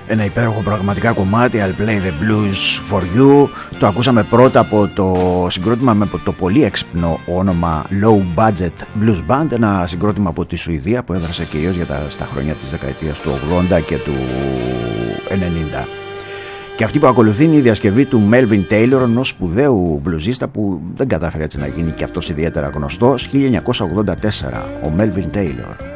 Ένα υπέροχο πραγματικά κομμάτι, I'll play the blues for you. Το ακούσαμε πρώτα από το συγκρότημα με το πολύ έξυπνο όνομα Low Budget Blues Band, ένα συγκρότημα από τη Σουηδία που έδρασε κυρίως στα χρόνια της δεκαετίας του 80 και του 90. Και αυτή που ακολουθεί είναι η διασκευή του Melvin Taylor, ενός σπουδαίου μπλουζίστα που δεν κατάφερε έτσι να γίνει και αυτός ιδιαίτερα γνωστός. 1984, ο Melvin Taylor.